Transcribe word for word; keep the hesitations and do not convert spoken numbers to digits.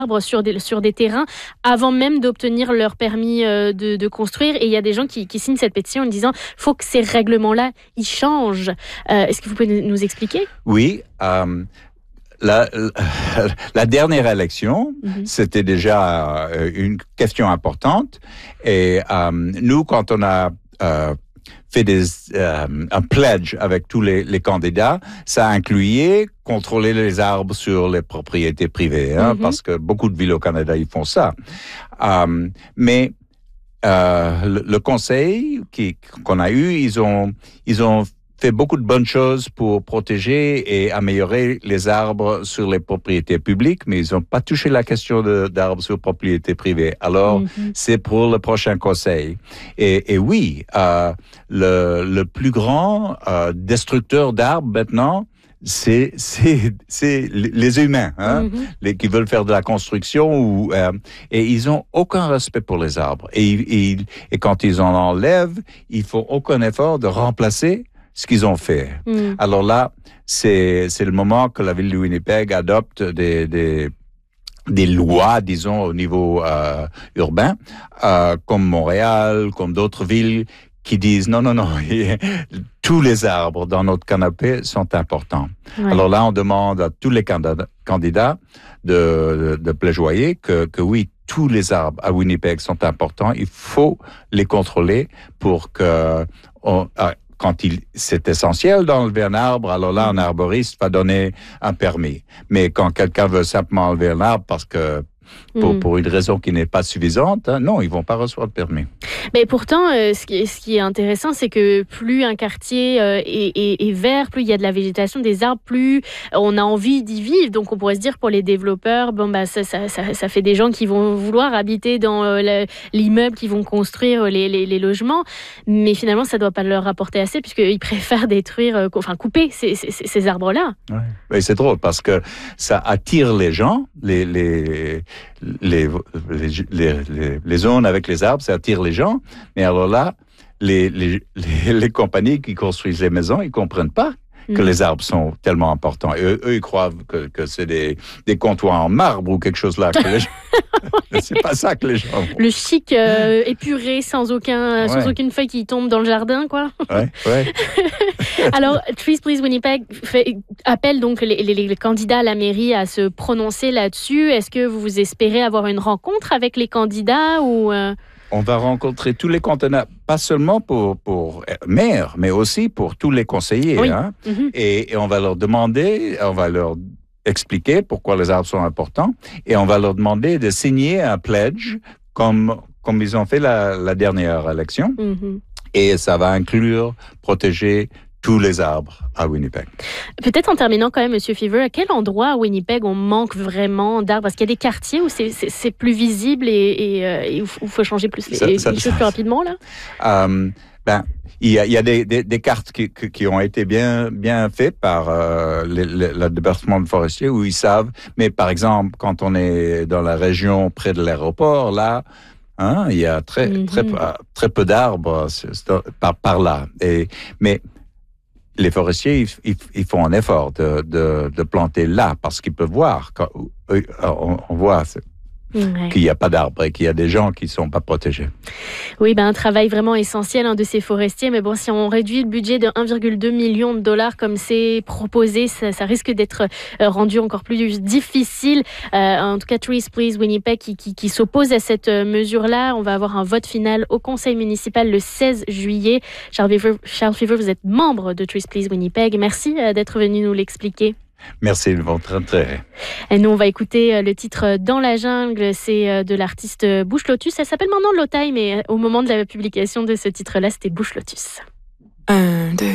sur des, sur des terrains avant même d'obtenir leur permis euh, de, de construire. Et il y a des gens qui, qui signent cette pétition en disant qu'il faut que ces règlements-là, ils changent. Euh, est-ce que vous pouvez nous expliquer? Oui. Euh, la, la, la dernière élection, mm-hmm. c'était déjà euh, une question importante. Et euh, nous, quand on a euh, fait des, euh, un pledge avec tous les, les candidats, ça incluait contrôler les arbres sur les propriétés privées, hein, mm-hmm. parce que beaucoup de villes au Canada, ils font ça. Euh, mais euh, le, le conseil qui, qu'on a eu, ils ont, ils ont fait beaucoup de bonnes choses pour protéger et améliorer les arbres sur les propriétés publiques, mais ils n'ont pas touché la question de, d'arbres sur propriété privée. Alors, mm-hmm. c'est pour le prochain conseil. Et, et oui, euh, le, le plus grand euh, destructeur d'arbres maintenant, c'est, c'est, c'est les humains, hein, mm-hmm. les, qui veulent faire de la construction ou, euh, et ils ont aucun respect pour les arbres. Et, et, et quand ils en enlèvent, ils font aucun effort de remplacer ce qu'ils ont fait. Mm. Alors là, c'est, c'est le moment que la ville de Winnipeg adopte des, des, des lois, disons, au niveau euh, urbain, euh, comme Montréal, comme d'autres villes, qui disent non, non, non, tous les arbres dans notre canopée sont importants. Ouais. Alors là, on demande à tous les candidats de, de, de plaidoyer que, que oui, tous les arbres à Winnipeg sont importants. Il faut les contrôler pour que... On, euh, quand il, c'est essentiel d'enlever un arbre, alors là, un arboriste va donner un permis. Mais quand quelqu'un veut simplement enlever un arbre parce que Pour, mmh. pour une raison qui n'est pas suffisante, hein, non, ils ne vont pas recevoir de permis. Mais pourtant, euh, ce, qui, ce qui est intéressant, c'est que plus un quartier euh, est, est, est vert, plus il y a de la végétation, des arbres, plus on a envie d'y vivre. Donc on pourrait se dire pour les développeurs, bon, bah, ça, ça, ça, ça fait des gens qui vont vouloir habiter dans euh, le, l'immeuble, qui vont construire les, les, les logements. Mais finalement, ça ne doit pas leur rapporter assez, puisqu'ils préfèrent détruire, euh, enfin couper ces, ces, ces arbres-là. Ouais. Mais c'est drôle, parce que ça attire les gens, les... les... Les, les, les, les zones avec les arbres, ça attire les gens. Mais alors là, les, les, les, les compagnies qui construisent les maisons, ils ne comprennent pas que mmh. les arbres sont tellement importants. Et eux, eux ils croient que, que c'est des, des comptoirs en marbre ou quelque chose là. Que les gens... c'est pas ça que les gens font. Le chic euh, épuré, sans, aucun, ouais. sans aucune feuille qui tombe dans le jardin, quoi. Ouais, ouais. Alors, Trees Please Winnipeg fait, appelle donc les, les, les candidats à la mairie à se prononcer là-dessus. Est-ce que vous espérez avoir une rencontre avec les candidats ou... Euh... On va rencontrer tous les candidats, pas seulement pour, pour maire, mais aussi pour tous les conseillers. Oui. Hein? Mm-hmm. Et, et on va leur demander, on va leur expliquer pourquoi les arbres sont importants, et on va leur demander de signer un pledge, comme, comme ils ont fait la, la dernière élection. Mm-hmm. Et ça va inclure protéger tous les arbres à Winnipeg. Peut-être en terminant quand même, M. Fever, à quel endroit à Winnipeg on manque vraiment d'arbres? Parce qu'il y a des quartiers où c'est, c'est, c'est plus visible et, et, euh, et où il faut changer plus les, ça, les ça, choses ça, plus rapidement, là? Euh, ben, il y a, il y a des, des, des cartes qui, qui ont été bien, bien faites par euh, le, le, le département de forestier où ils savent. Mais par exemple, quand on est dans la région près de l'aéroport, là, hein, il y a très, mm-hmm. très, très peu d'arbres par, par là. Et, mais les forestiers, ils, ils font un effort de, de, de planter là parce qu'ils peuvent voir. Quand, on, on voit ouais. qu'il n'y a pas d'arbres et qu'il y a des gens qui ne sont pas protégés. Oui, ben, un travail vraiment essentiel hein, de ces forestiers. Mais bon, si on réduit le budget de un virgule deux million de dollars comme c'est proposé, ça, ça risque d'être euh, rendu encore plus difficile. Euh, en tout cas, Trees Please Winnipeg qui, qui, qui s'oppose à cette mesure-là. On va avoir un vote final au conseil municipal le seize juillet. Charles Fever, Charles Fever, vous êtes membre de Trees Please Winnipeg. Merci euh, d'être venu nous l'expliquer. Merci de votre intérêt. Et nous, on va écouter le titre Dans la jungle. C'est de l'artiste Bush Lotus. Elle s'appelle maintenant Lotai, mais au moment de la publication de ce titre-là, c'était Bush Lotus. Un, deux.